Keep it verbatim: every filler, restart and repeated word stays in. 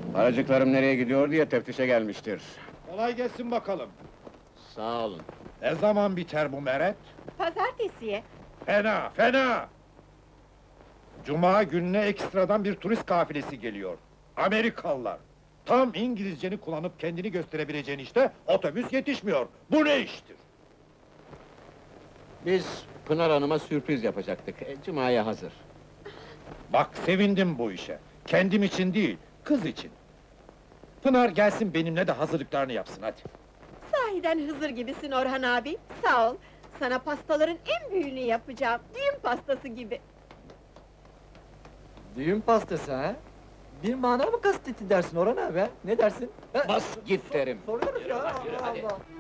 Paracıklarım nereye gidiyor diye teftişe gelmiştir. Kolay gelsin bakalım. Sağ olun. Ne zaman biter bu meret? Pazartesiye. Fena, fena! Cuma gününe ekstradan bir turist kafilesi geliyor. Amerikalılar. Tam İngilizceni kullanıp kendini gösterebileceğin işte otobüs yetişmiyor. Bu ne iştir? Biz Pınar Hanım'a sürpriz yapacaktık. E, Cuma'ya hazır. Bak sevindim bu işe. Kendim için değil, kız için. Pınar gelsin benimle de hazırlıklarını yapsın hadi. Sahiden Hızır gibisin Orhan abi, sağ ol. Sana pastaların en büyüğünü yapacağım, düğün pastası gibi. Düğün pastası ha? Bir mana mı kastetti dersin Orhan abi ha? Ne dersin? Ha? Bas git derim. Soruyoruz ya, yürü, Allah hadi. Allah!